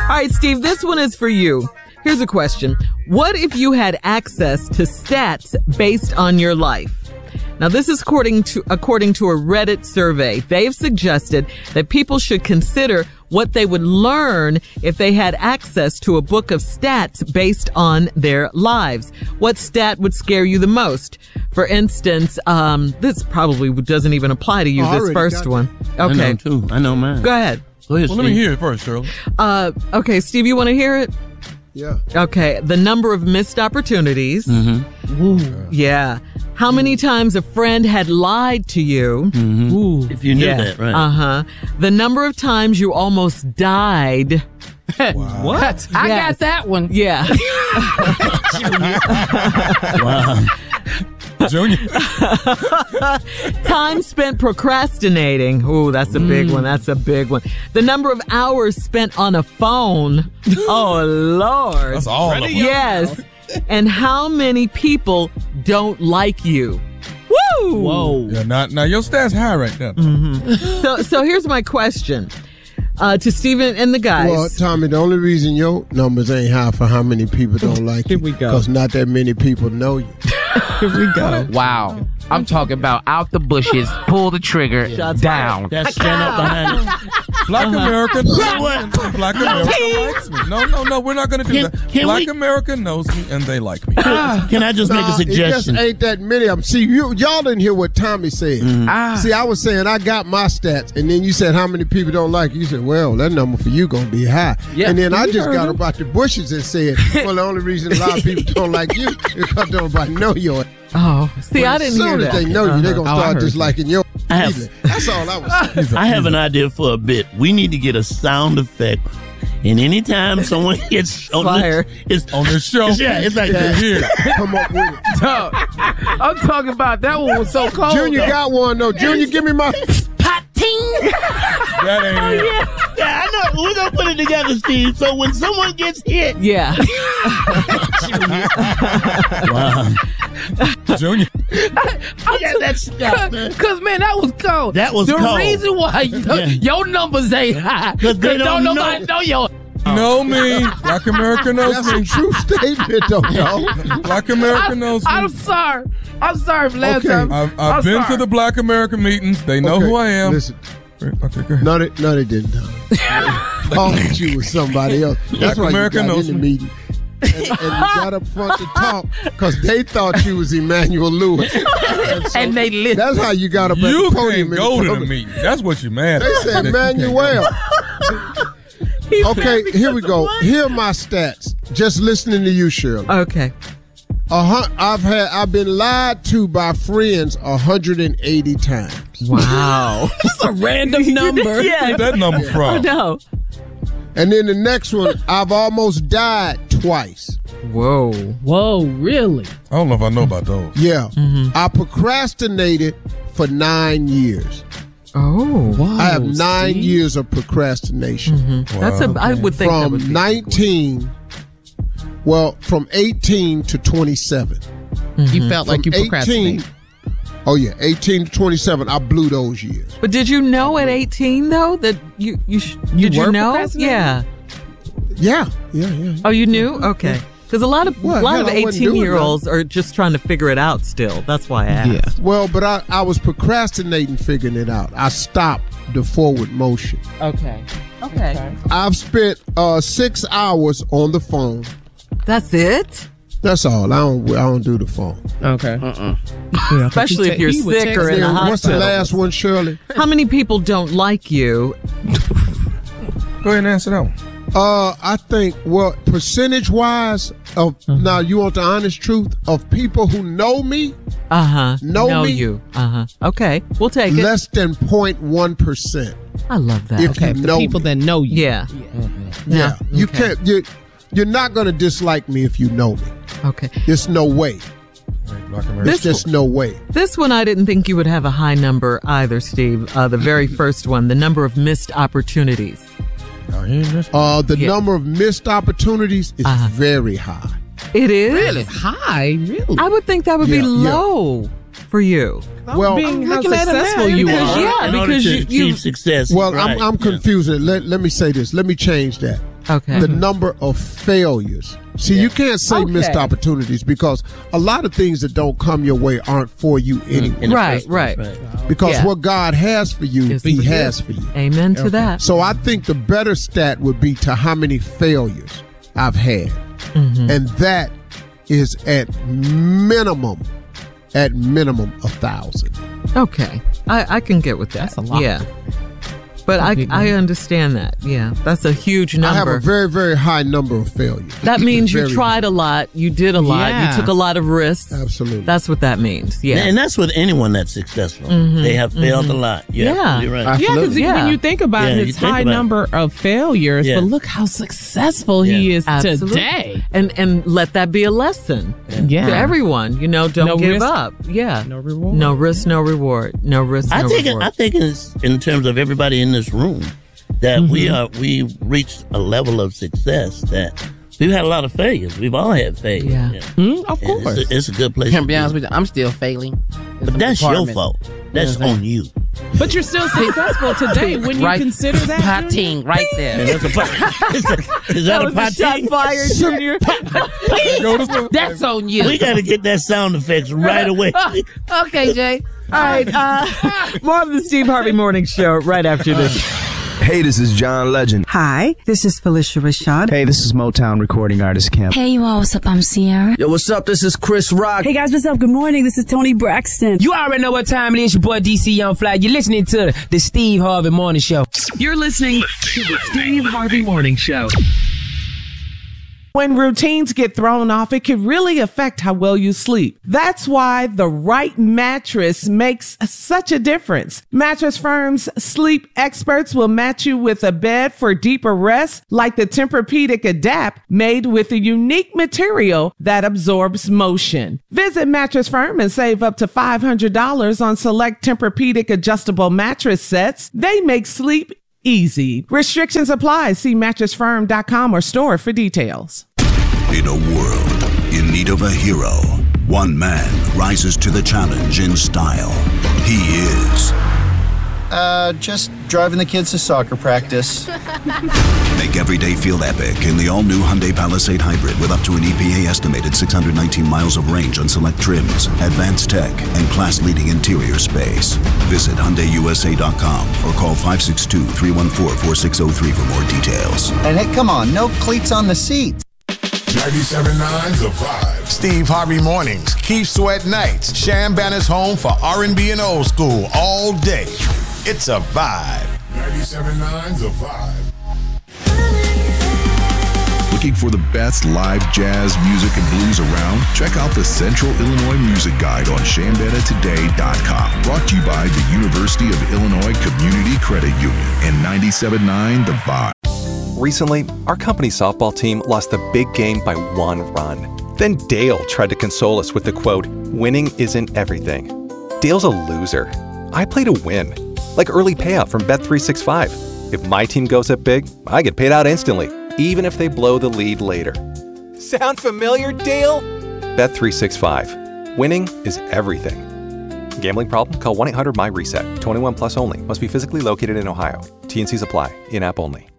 All right, Steve, this one is for you. Here's a question. What if you had access to stats based on your life? Now, this is according to a Reddit survey. They've suggested that people should consider what they would learn if they had access to a book of stats based on their lives. What stat would scare you the most? For instance, this probably doesn't even apply to you, this first one. Okay. I know, too. I know mine. Go ahead. Go ahead, Well, let me hear it first, Shirley. Okay, Steve, you want to hear it? Yeah. Okay. The number of missed opportunities. Mm-hmm. Ooh. Yeah. How many times a friend had lied to you? Mm-hmm. Ooh. If you knew that, right? Uh-huh. The number of times you almost died. Wow. What? I got that one. Yeah. Wow. Junior. Time spent procrastinating. Ooh, that's a big one. That's a big one. The number of hours spent on a phone. Oh, Lord. That's all of them. Yes. And how many people don't like you? Woo! Whoa. Yeah, now your stats high right there. So here's my question to Steven and the guys. Well, Tommy, the only reason your numbers ain't high for how many people don't like you. Here we go. Because not that many people know you. Here we go. Wow. I'm talking about out the bushes, pull the trigger, down. That's stand up behind it. Black America knows me and Black America likes me. No, we're not going to do that. Can Black we- America knows me and they like me. Can I just make a It suggestion? just ain't that many of them. See, y'all didn't hear what Tommy said. See, I was saying I got my stats, and then you said how many people don't like you. You said, well, that number for you going to be high. Yeah, and then I we just heard got him. about the bushes and said, well, the only reason a lot of people don't like you is because nobody know your. Oh, see, I didn't As hear soon as that. they know you, they're going to I start heard disliking your. I have- feeling. That's all I was saying. I have an idea for a bit. We need to get a sound effect. And anytime someone gets on Fire. it's On this show. Yeah, it's like Here. Come up with it. Dog, I'm talking about that one was so cold. Junior though. got one, though. Junior, give me my. That ain't it. Yeah, I know. We're gonna put it together, Steve. So when someone gets hit, Yeah. wow, Junior. yeah, that's man. Cause man, that was cold. That was the cold. reason why your numbers ain't high. 'Cause they don't know. nobody know your. Know me. Black America knows That's a me. true statement, though, y'all. Black America knows me. I'm sorry. I'm sorry for last Okay. time. I've I'm been to sorry. the Black America meetings. They know Okay, who I am. Listen. Okay, go ahead. No, they didn't. Thought that you was somebody else. That's why America you got knows in the me. meeting. And you got up front to talk because they thought you was Emmanuel Lewis. So And they listen. that's how you got up at You the podium. can't go to the meeting. That's what you're mad at. They said That you can't go. Emmanuel. Okay, here we go. Here are my stats. Just listening to you, Shirley. Okay. I've been lied to by friends 180 times. Wow. That's a random number. Yeah. Where's that number from? No. And then the next one, I've almost died twice. Whoa. Whoa, really? I don't know if I know about those. Yeah. I procrastinated for 9 years. Oh. Whoa, I have 9 Steve. years of procrastination. That's I would think that would From be 19, from 18 to 27. You felt like you From procrastinated. 18 to 27, I blew those years. But did you know at 18 though that you did you were know? procrastinating? Yeah. Yeah. Oh, you knew? Okay. Because a lot of Well, hell, I wasn't doing 18-year-olds are just trying to figure it out still. That's why I asked. Well, but I was procrastinating figuring it out. I stopped the forward motion. Okay. I've spent 6 hours on the phone. That's it? That's all. I don't do the phone. Okay. Especially if you're he would sick or text in the Then what's the hospital. last one, Shirley? How many people don't like you? Go ahead and answer that one. I think, percentage-wise, now you want the honest truth, of people who know me, Know me? you. Okay. We'll take it. less than 0.1%. I love that. If Okay, you the know people me. that know you. Yeah. Yeah. You Okay. can't, you're not going to dislike me if you know me. Okay. There's no way. Black America. There's just no way. This one I didn't think you would have a high number either, Steve. The very first one, the number of missed opportunities. Oh, you ain't missing. The Yeah. number of missed opportunities is very high. It is? Really high? Really? I would think that would be Yeah, yeah. low for you. Well, Being how looking at him successful now, you because are. yeah, in order because to you achieve success. Well, right, I'm yeah. confused. Let me say this. Let me change that. Okay. the number of failures. See, you can't say missed opportunities because a lot of things that don't come your way aren't for you anyway. Right. Because what God has for you, He has for you. Amen to that. So I think the better stat would be to how many failures I've had. And that is at minimum 1,000. Okay. I can get with that. That's a lot. Yeah. But I understand that. Yeah. That's a huge number. I have a very, very high number of failures. That means you Very tried a lot. You did a lot. Yeah. You took a lot of risks. Absolutely. That's what that means. Yeah. And that's with anyone that's successful. They have failed a lot. You're absolutely right. Yeah, because when you think about Yeah, it, you his think high about it. number of failures, Yeah. but look how successful he is Absolutely. today. And let that be a lesson Yeah. to everyone. Don't No give risk, up. Yeah. no reward. No risk, no reward. No risk, no reward. I think it's in terms of everybody in this room that we've reached a level of success that we've had a lot of failures. We've all had failures. Yeah. Of And course. it's a good place. Can to be honest with you, I'm still failing. But that's your fault. That's on you. But you're still successful today when you Right. consider that. Potting right there. And that's is that a was a shot potty? fired, Junior. That's on you. We got to get that sound effects right away. Okay, Jay. All right. More of the Steve Harvey Morning Show right after this. Hey, this is John Legend. Hi, this is Felicia Rashad. Hey, this is Motown recording artist Kim. Hey, you all, what's up? I'm Sierra. Yo, what's up? This is Chris Rock. Hey guys, what's up? Good morning. This is Tony Braxton. You already know what time it is. Your boy DC Young Fly. You're listening to the Steve Harvey Morning Show. You're listening to the Steve Harvey Morning Show. When routines get thrown off, it can really affect how well you sleep. That's why the right mattress makes such a difference. Mattress Firm's sleep experts will match you with a bed for deeper rest, like the Tempur-Pedic Adapt, made with a unique material that absorbs motion. Visit Mattress Firm and save up to $500 on select Tempur-Pedic adjustable mattress sets. They make sleep easy. Restrictions apply. See mattressfirm.com or store for details. In a world in need of a hero, one man rises to the challenge in style. He is... just driving the kids to soccer practice. Make every day feel epic in the all-new Hyundai Palisade Hybrid with up to an EPA-estimated 619 miles of range on select trims, advanced tech, and class-leading interior space. Visit HyundaiUSA.com or call 562-314-4603 for more details. And hey, come on, no cleats on the seats. 97.9 The Vibe. Steve Harvey Mornings, Keith Sweat Nights, Shan Banner's home for R&B and old school all day. It's a vibe. 97.9 The Vibe. Looking for the best live jazz music and blues around? Check out the Central Illinois Music Guide on ShanBannerToday.com. Brought to you by the University of Illinois Community Credit Union and 97.9 The Vibe. Recently, our company's softball team lost the big game by 1 run. Then Dale tried to console us with the quote, "Winning isn't everything." Dale's a loser. I play to win. Like early payout from Bet365. If my team goes up big, I get paid out instantly, even if they blow the lead later. Sound familiar, Dale? Bet365. Winning is everything. Gambling problem? Call 1-800-MY-RESET. 21 plus only. Must be physically located in Ohio. T&Cs apply. In-app only.